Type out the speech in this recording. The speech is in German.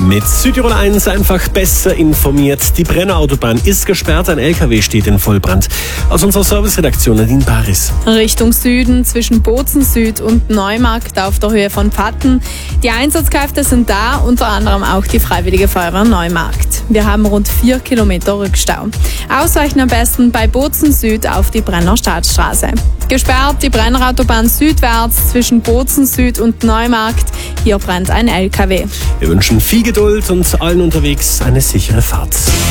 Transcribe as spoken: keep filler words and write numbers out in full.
Mit Südtirol eins einfach besser informiert. Die Brenner Autobahn ist gesperrt, ein L K W steht in Vollbrand. Aus unserer Serviceredaktion Nadine Paris. Richtung Süden zwischen Bozen Süd und Neumarkt auf der Höhe von Pfatten. Die Einsatzkräfte sind da, unter anderem auch die Freiwillige Feuerwehr Neumarkt. Wir haben rund vier Kilometer Rückstau. Ausweichen am besten bei Bozen Süd auf die Brenner Staatsstraße. Gesperrt die Brenner Autobahn südwärts zwischen Bozen Süd und Neumarkt. Hier brennt ein L K W. Wir wünschen viel Geduld und allen unterwegs eine sichere Fahrt.